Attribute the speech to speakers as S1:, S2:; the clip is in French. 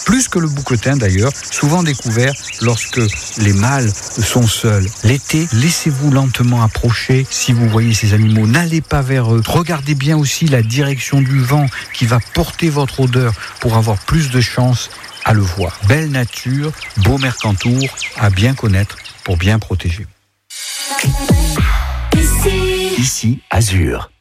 S1: plus que le bouquetin d'ailleurs, souvent découvert lorsque les mâles sont seuls. L'été, laissez-vous lentement approcher. Si vous voyez ces animaux, n'allez pas vers eux. Regardez bien aussi la direction du vent qui va porter votre odeur pour avoir plus de chance à le voir. Belle nature, beau Mercantour, à bien connaître pour bien protéger.
S2: Ici, Azur.